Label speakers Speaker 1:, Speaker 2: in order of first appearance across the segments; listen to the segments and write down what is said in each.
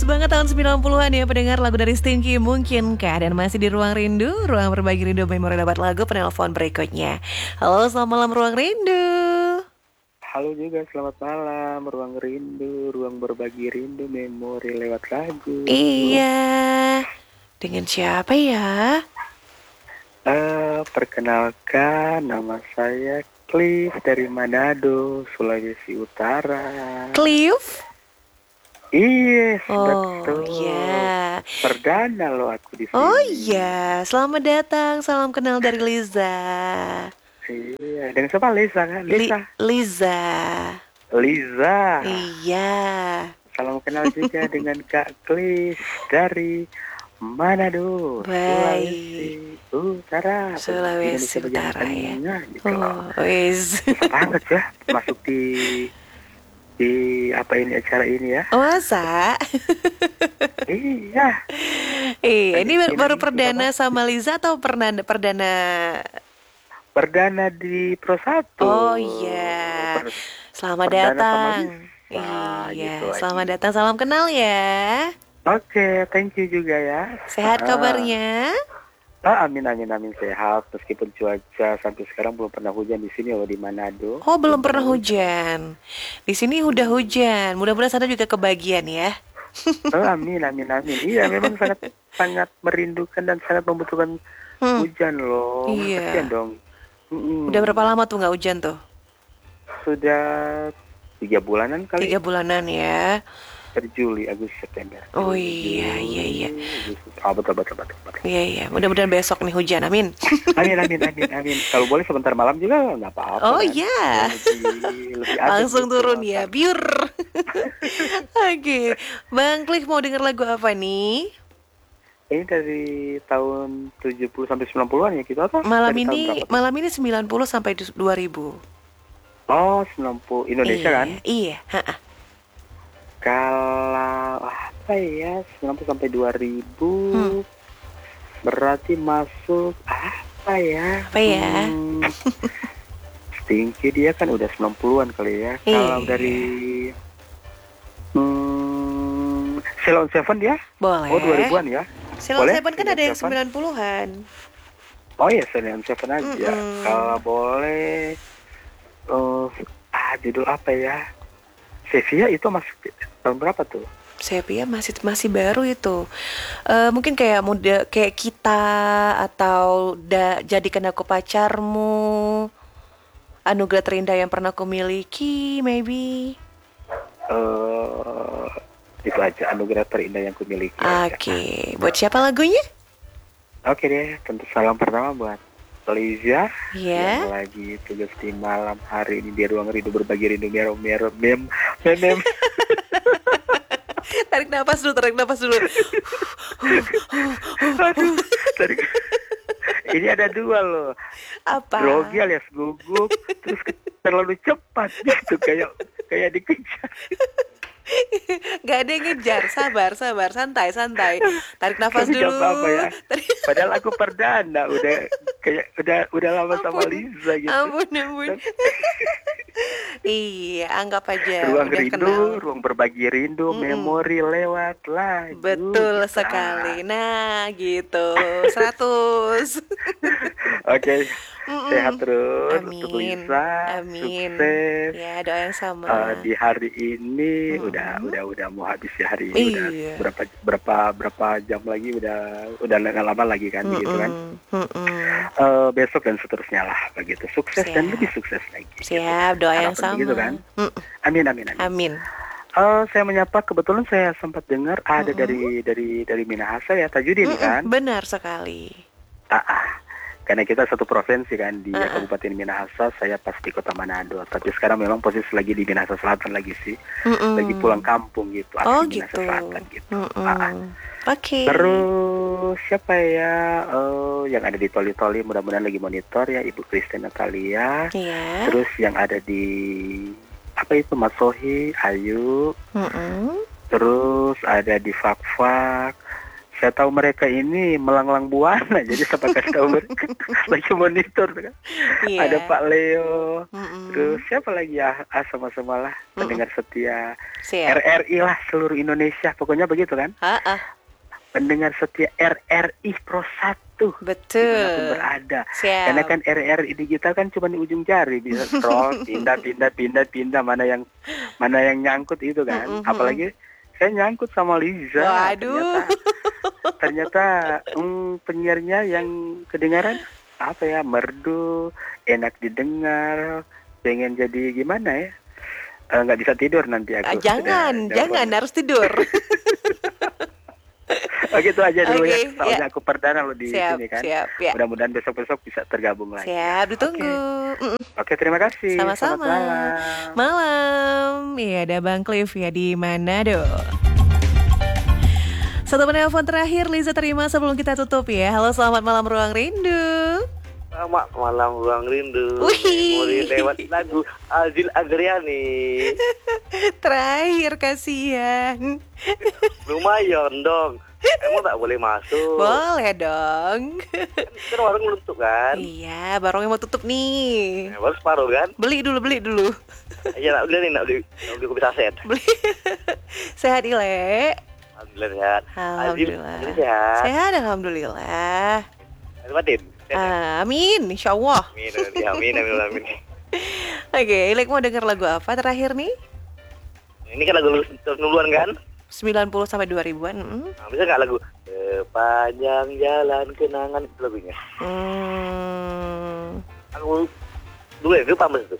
Speaker 1: Banget tahun 90-an ya pendengar lagu dari Stinky Mungkinkah. Dan masih di Ruang Rindu, Ruang Berbagi Rindu Memori dapat lagu penelpon berikutnya. Halo, selamat malam Ruang Rindu.
Speaker 2: Halo juga, selamat malam. Ruang Rindu, Ruang Berbagi Rindu Memori lewat lagu.
Speaker 1: Iya, dengan siapa ya?
Speaker 2: Perkenalkan, nama saya Cliff dari Manado, Sulawesi Utara.
Speaker 1: Cliff?
Speaker 2: Yes,
Speaker 1: Oh
Speaker 2: betul.
Speaker 1: iya.
Speaker 2: Perdana loh aku di sini.
Speaker 1: Oh iya, selamat datang, salam kenal dari Liza.
Speaker 2: Iya, dengan siapa Lisa kan?
Speaker 1: Liza.
Speaker 2: Liza.
Speaker 1: Iya.
Speaker 2: Salam kenal juga dengan Kak Cliff dari Manado,
Speaker 1: Baik.
Speaker 2: Sulawesi
Speaker 1: Utara ya.
Speaker 2: Gitu loh.
Speaker 1: Wis.
Speaker 2: Banget ya masuk di apa ini acara ini ya.
Speaker 1: Masa?
Speaker 2: Iya.
Speaker 1: Ini baru perdana sama Liza atau perdana
Speaker 2: di Pro 1.
Speaker 1: Oh iya. Selamat datang. Iya,
Speaker 2: gitu
Speaker 1: selamat
Speaker 2: lagi.
Speaker 1: datang. Salam kenal ya.
Speaker 2: Oke, thank you juga ya.
Speaker 1: Sehat kabarnya?
Speaker 2: Amin sehat. Meskipun cuaca sampai sekarang belum pernah hujan di sini loh di Manado.
Speaker 1: Oh, belum pernah hujan. Di sini udah hujan. Mudah-mudahan sana juga kebagian ya.
Speaker 2: Amin. Iya, memang sangat merindukan dan sangat membutuhkan hujan loh.
Speaker 1: Iya.
Speaker 2: Kasian dong.
Speaker 1: Udah berapa lama tuh nggak hujan tuh?
Speaker 2: Sudah 3 bulanan kali.
Speaker 1: 3 bulanan ya.
Speaker 2: Dari Juli, Agustus, September.
Speaker 1: Oh iya.
Speaker 2: Betul.
Speaker 1: Iya. Mudah-mudahan besok nih hujan, amin.
Speaker 2: Amin. Kalau boleh sebentar malam juga nggak apa-apa.
Speaker 1: Oh
Speaker 2: kan?
Speaker 1: iya.
Speaker 2: Lebih
Speaker 1: Langsung
Speaker 2: gitu,
Speaker 1: turun ya, biur. Oke, Bang Cliff mau denger lagu apa nih?
Speaker 2: Ini dari tahun 70 sampai 90-an ya kita apa?
Speaker 1: Malam ini 90 sampai 2000.
Speaker 2: Oh, 90 Indonesia kan?
Speaker 1: Iya,
Speaker 2: Kalau apa ya 90 sampai 2000 berarti masuk apa ya? Stinky dia kan udah 90-an kali ya. Kalau dari Ceylon Seven dia?
Speaker 1: Boleh.
Speaker 2: Oh 2000-an ya?
Speaker 1: Ceylon Seven kan ada yang 90-an.
Speaker 2: Oh iya, Ceylon Seven aja. Kalau boleh judul apa ya? Sevilla itu masuk tahun berapa tuh?
Speaker 1: Sevilla masih baru itu. Mungkin kayak kayak kita atau jadikan aku pacarmu. Anugerah terindah yang pernah aku miliki, maybe.
Speaker 2: Itu aja, anugerah terindah yang kumiliki.
Speaker 1: Oke. Buat siapa lagunya?
Speaker 2: Oke deh, tentu salam pertama buat Liza
Speaker 1: yang
Speaker 2: lagi tugas di malam hari ini di Ruang Rindu Berbagi Rindu mem.
Speaker 1: Tarik nafas dulu.
Speaker 2: Aduh, ini ada 2 loh.
Speaker 1: Apa?
Speaker 2: Grogi alias gugup, terus terlalu cepat gitu kayak dikejar.
Speaker 1: Gak ada yang ngejar, sabar, santai. Tarik nafas dulu.
Speaker 2: Gak apa-apa ya. Padahal aku perdana, udah lama sama Liza gitu.
Speaker 1: Ampun. Iya, anggap aja
Speaker 2: Ruang
Speaker 1: udah
Speaker 2: Rindu,
Speaker 1: kenal.
Speaker 2: Ruang Berbagi Rindu, Memori lewat lagu.
Speaker 1: Betul sekali. Nah, gitu. 100.
Speaker 2: Oke. Sehat terus.
Speaker 1: Amin.
Speaker 2: Untuk Liza.
Speaker 1: Amin.
Speaker 2: Sukses.
Speaker 1: Ya, doa yang sama.
Speaker 2: Di hari ini udah mau habis ya hari ini.
Speaker 1: Iya.
Speaker 2: Udah berapa jam lagi udah nggak lama lagi kan begitu kan. Besok dan seterusnya lah begitu. Sukses dan lebih sukses lagi.
Speaker 1: Siap, doa yang sama.
Speaker 2: Begitu kan. Amin. Saya menyapa, kebetulan saya sempat dengar ada dari Minahasa ya, Tajudin kan?
Speaker 1: Benar sekali.
Speaker 2: Karena kita satu provinsi kan di Kabupaten Minahasa, saya pas di Kota Manado. Tapi sekarang memang posisi lagi di Minahasa Selatan lagi sih, lagi pulang kampung gitu, asli Minahasa Selatan gitu.
Speaker 1: Oke.
Speaker 2: Terus siapa ya yang ada di Toli-Toli, mudah-mudahan lagi monitor ya, Ibu Kristen Natalia.
Speaker 1: Iya.
Speaker 2: Terus yang ada di apa itu Mas Sohi, Ayu. Terus ada di Fak-Fak, Saya tahu mereka ini melanglang buana, jadi saya kasih tahu mereka lagi monitor kan. Ada
Speaker 1: Iya.
Speaker 2: Pak Leo,
Speaker 1: Mm-mm.
Speaker 2: terus siapa lagi ya? Sama-sama lah
Speaker 1: Mm-mm.
Speaker 2: pendengar setia
Speaker 1: Siap.
Speaker 2: RRI lah seluruh Indonesia, pokoknya begitu kan.
Speaker 1: Ah,
Speaker 2: Pendengar setia RRI Pro 1 dimanapun
Speaker 1: betul.
Speaker 2: berada. Karena
Speaker 1: Siap.
Speaker 2: kan RRI digital kan cuma di ujung jari, bisa scroll, pindah, mana yang nyangkut itu kan.
Speaker 1: Mm-mm, mm-mm.
Speaker 2: Apalagi saya nyangkut sama Liza,
Speaker 1: Waduh.
Speaker 2: ternyata penyiarnya yang kedengaran apa ya, merdu, enak didengar, pengen jadi gimana ya? Nggak bisa tidur nanti
Speaker 1: Ah,
Speaker 2: aku.
Speaker 1: jangan, jangan harus tidur.
Speaker 2: Oke, itu aja dulu
Speaker 1: Oke,
Speaker 2: ya. Soalnya
Speaker 1: ya.
Speaker 2: aku perdana loh di
Speaker 1: Siap,
Speaker 2: sini kan.
Speaker 1: siap, ya.
Speaker 2: Mudah-mudahan besok-besok bisa tergabung lagi.
Speaker 1: Siap,
Speaker 2: Oke.
Speaker 1: ditunggu. Mm-mm.
Speaker 2: Oke, terima kasih. Selamat
Speaker 1: Sama-sama.
Speaker 2: malam.
Speaker 1: Malam. Iya, ada Bang Cliff ya di Manado. Satu penelpon terakhir Liza terima sebelum kita tutup ya. Halo, selamat malam Ruang Rindu.
Speaker 3: Selamat malam Ruang Rindu.
Speaker 1: Wih.
Speaker 3: Memori lewat lagu Azil Agriani.
Speaker 1: Terakhir, kasihan.
Speaker 3: Lumayan dong. Emang tak boleh masuk.
Speaker 1: Boleh dong.
Speaker 3: Kan warung menutup kan.
Speaker 1: Iya, barangnya mau tutup nih.
Speaker 3: Baru separuh kan.
Speaker 1: Beli dulu.
Speaker 3: Iya nak beli nih, nak beli kopi saset.
Speaker 1: Beli. Sehat, Ile?
Speaker 3: Alhamdulillah sehat.
Speaker 1: Alhamdulillah.
Speaker 3: Azil sehat.
Speaker 1: Sehat, alhamdulillah.
Speaker 3: Azil Batin.
Speaker 1: Amin, insya Allah.
Speaker 3: Amin.
Speaker 1: Oke, Ilek mau denger lagu apa terakhir nih?
Speaker 3: Ini kan lagu duluan kan.
Speaker 1: 90 sampai 2000-an.
Speaker 3: Nah, bisa nggak lagu Sepanjang Jalan Kenangan itu lagunya? Aku dulu ya lupa mas itu.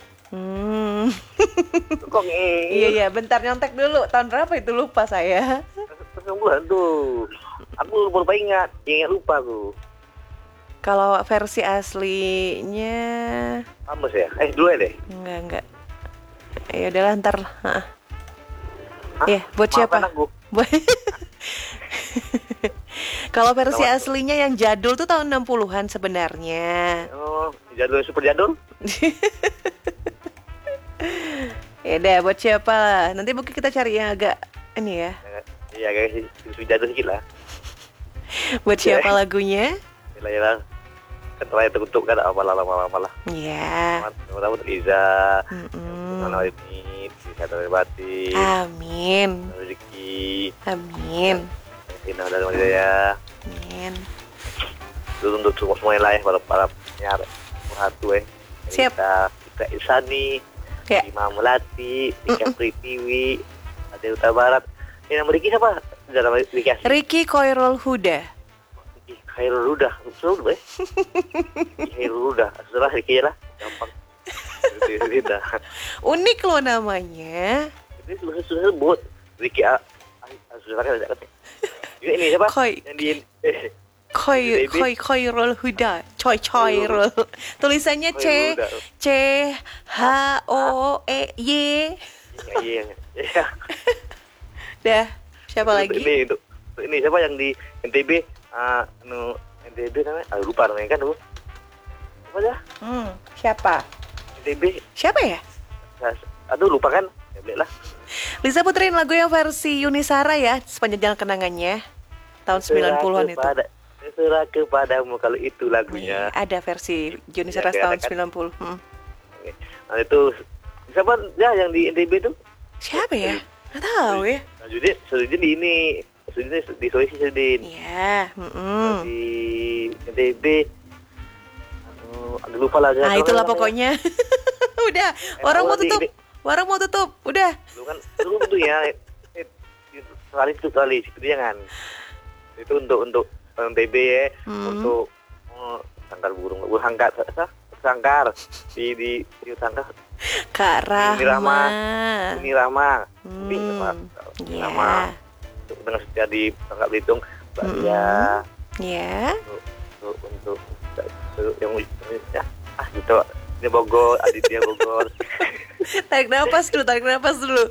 Speaker 3: Kok
Speaker 1: Iya, bentar nyontek dulu. Tahun berapa itu lupa saya.
Speaker 3: bulan tuh. Aku baru ingat lupa aku.
Speaker 1: Kalau versi aslinya
Speaker 3: Amas ya? Dulu ya deh.
Speaker 1: enggak. Ya udahlah ntar lah. Iya, buat siapa?
Speaker 3: Maafkan aku.
Speaker 1: Kalau versi aslinya yang jadul tuh tahun 60-an sebenarnya.
Speaker 3: Oh, jadul super jadul.
Speaker 1: Ya udah, buat siapa lah. Nanti mungkin kita cari yang agak ini ya.
Speaker 3: Iya guys, super jadul sedikit lah.
Speaker 1: Buat siapa lagunya?
Speaker 3: Yalah. Kan terakhir terkutuk kan apalah.
Speaker 1: Iya.
Speaker 3: Selamat untuk Liza.
Speaker 1: Mm-mm.
Speaker 3: Selamat ini bisa terbatin.
Speaker 1: Amin.
Speaker 3: Rezeki.
Speaker 1: Amin.
Speaker 3: Indah dari Malaysia.
Speaker 1: Amin.
Speaker 3: Itu untuk semua yang lain para penyiar perhatu
Speaker 1: Siap.
Speaker 3: Kita Isani,
Speaker 1: Ya.
Speaker 3: Imam Melati, Ika Pritiwi, ada Utara Barat. Ini nama Riki siapa? Sudah nama Riki asli.
Speaker 1: Ricky Koirul Huda.
Speaker 3: Khairul Huda, sudah ya? Khairul Huda, sudah Riki lah, gampang. Tidak.
Speaker 1: Unik loh namanya.
Speaker 3: Ini sudah sebut Riki sudah kan ada. Ini siapa?
Speaker 1: Koi.
Speaker 3: Yang di
Speaker 1: Koirul Huda. Coirul. Tulisannya C H O E Y.
Speaker 3: Iya.
Speaker 1: Dah. Siapa lagi?
Speaker 3: Ini siapa yang di NTB? NTB namanya? Lupa namanya kan dulu. Apa ya?
Speaker 1: Siapa?
Speaker 3: NTB.
Speaker 1: Siapa ya?
Speaker 3: Aduh lupa kan? Ya beli lah.
Speaker 1: Liza puterin lagu yang versi Yuni Shara ya, sepanjang jalan kenangannya. Tahun 90-an itu.
Speaker 3: Terserah kepadamu kalau itu lagunya.
Speaker 1: Ada versi Yuni Shara
Speaker 3: Ya,
Speaker 1: tahun
Speaker 3: kan?
Speaker 1: 90.
Speaker 3: Nah itu siapa ya yang di NTB itu?
Speaker 1: Siapa ya? Nggak tahu ya.
Speaker 3: Sudin di ini. Sudin di Sulawesi Sudin.
Speaker 1: Iya.
Speaker 3: Di NTB. Aduh lupa lah.
Speaker 1: Nah itulah pokoknya. Udah. Warung mau tutup. Warung mau tutup. Udah.
Speaker 3: Dulu tuh ya. Sekali itu jangan. Itu untuk NTB ya. Untuk sangkar burung sangkar di sangkar.
Speaker 1: Kak Rahma.
Speaker 3: Ini Rama.
Speaker 1: Iya.
Speaker 3: Dengan setia di Bangka Belitung, Mbak Lia.
Speaker 1: Ya.
Speaker 3: Untuk yang ya gitu. Ini Bogor, Aditya Bogor.
Speaker 1: Tarik nafas dulu.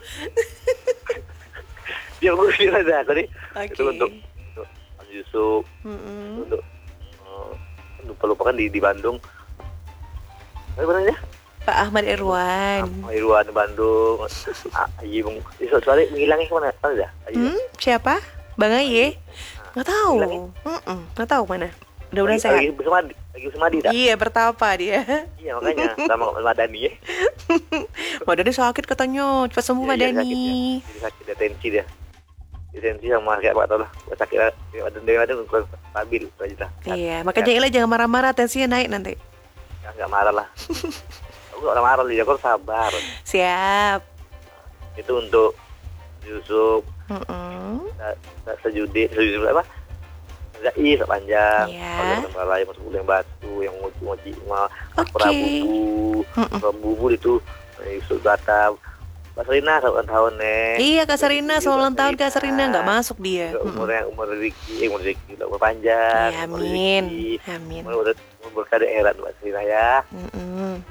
Speaker 3: Dia Bogor sih ada tadi.
Speaker 1: Oke.
Speaker 3: Itu untuk Mas Yusuf. Untuk lupa-lupa kan di Bandung. Apa namanya?
Speaker 1: Pak Ahmad Irwan.
Speaker 3: Irwan Bandung. Ayi Bung. Soalnya menghilangnya kemana? Tahu enggak?
Speaker 1: Siapa? Bang Aye. Nggak tahu.
Speaker 3: Bilangin.
Speaker 1: Nggak tahu mana. Udah sehat.
Speaker 3: Lagi bersemadi dah.
Speaker 1: Iya, bertapa dia.
Speaker 3: Iya makanya sama Madani ya.
Speaker 1: Madani sakit katanya, cepat sembuh
Speaker 3: Iya,
Speaker 1: Madani.
Speaker 3: Jadi sakit dia, tensi dia. Tensi sama kayak Pak tau lah. Sakit lah. Dia kurang stabil itu aja lah.
Speaker 1: Iya, makanya Ila jangan marah-marah, tensinya naik nanti.
Speaker 3: Nggak marah lah. Aku nggak marah dia, aku sabar.
Speaker 1: Siap.
Speaker 3: Itu untuk Yusuf. Sejudi apa? Zai panjang.
Speaker 1: Iya.
Speaker 3: Kalau lain masuk yang batu, yang ngoci
Speaker 1: Oke.
Speaker 3: Prabubu itu Yusuf Batam. Kak Serina tahun nih.
Speaker 1: Iya, Kak Sarina, ulang tahun Kak Sarina nggak masuk dia.
Speaker 3: Umur Riki udah panjang.
Speaker 1: Iya, amin. Amin.
Speaker 3: Umur berkah daerah Mbak Serina ya.